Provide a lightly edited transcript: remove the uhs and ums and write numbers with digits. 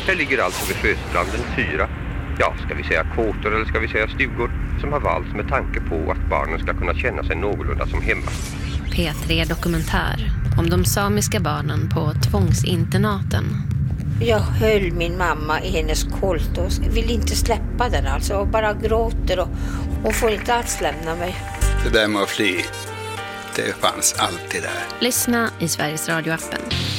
Här ligger alltså vid sjöstranden 4, ska vi säga kåtor eller ska vi säga stugor, som har valts med tanke på att barnen ska kunna känna sig någorlunda som hemma. P3 Dokumentär om de samiska barnen på tvångsinternaten. Jag höll min mamma i hennes kolt och vill inte släppa den alltså, och bara gråter och hon får inte alls lämna mig. Det där med att fly, det fanns alltid där. Lyssna i Sveriges Radio-appen.